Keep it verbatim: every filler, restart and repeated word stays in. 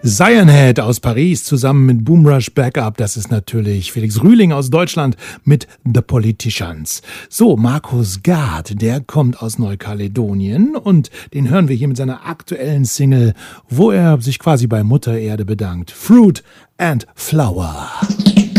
Zionhead aus Paris zusammen mit Boomrush Backup, das ist natürlich Felix Rühling aus Deutschland mit The Politicians. So, Markus Gard, der kommt aus Neukaledonien und den hören wir hier mit seiner aktuellen Single, wo er sich quasi bei Mutter Erde bedankt. Fruit and Flower.